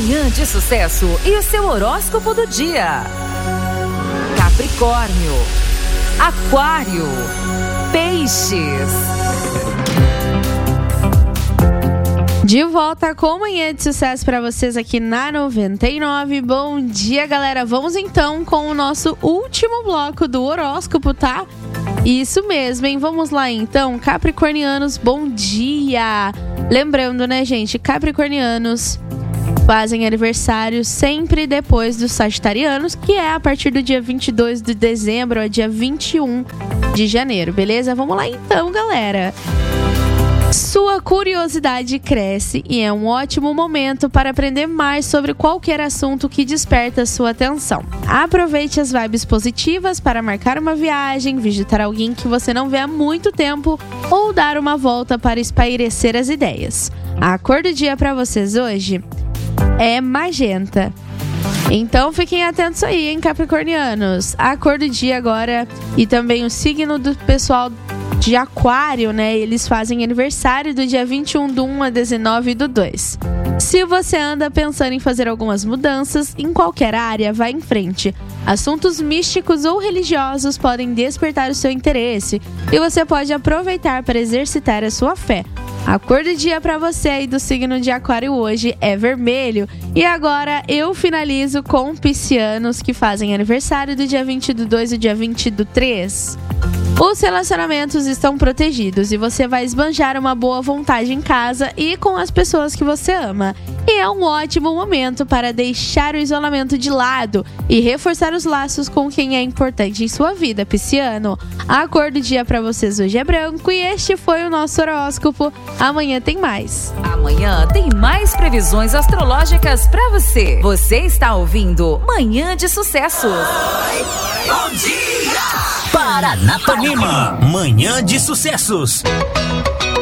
Manhã de Sucesso e o seu horóscopo do dia. Capricórnio, Aquário, Peixes. De volta com Manhã de Sucesso para vocês aqui na 99. Bom dia, galera. Vamos então com o nosso último bloco do horóscopo, tá? Isso mesmo, hein? Vamos lá então. Capricornianos, bom dia! Lembrando, né, gente? Capricornianos fazem aniversário sempre depois dos sagitarianos, que é a partir do dia 22 de dezembro a dia 21 de janeiro, beleza? Vamos lá então, galera. Sua curiosidade cresce e é um ótimo momento para aprender mais sobre qualquer assunto que desperta sua atenção. Aproveite as vibes positivas para marcar uma viagem, visitar alguém que você não vê há muito tempo ou dar uma volta para espairecer as ideias. A cor do dia para vocês hoje é magenta. Então fiquem atentos aí, hein, capricornianos. A cor do dia agora e também o signo do pessoal de Aquário, né? Eles fazem aniversário do dia 21 do 1 a 19 do 2. Se você anda pensando em fazer algumas mudanças em qualquer área, vá em frente. Assuntos místicos ou religiosos podem despertar o seu interesse e você pode aproveitar para exercitar a sua fé. A cor do dia para você aí do signo de Aquário hoje é vermelho. E agora eu finalizo com piscianos que fazem aniversário do dia 20 do 2 e dia 20 do 3. Os relacionamentos estão protegidos e você vai esbanjar uma boa vontade em casa e com as pessoas que você ama. E é um ótimo momento para deixar o isolamento de lado e reforçar os laços com quem é importante em sua vida, pisciano. A cor do dia para vocês hoje é branco e este foi o nosso horóscopo. Amanhã tem mais. Amanhã tem mais previsões astrológicas para você. Você está ouvindo Manhã de Sucesso. Bom dia! Paranapanema, Manhã de Sucessos.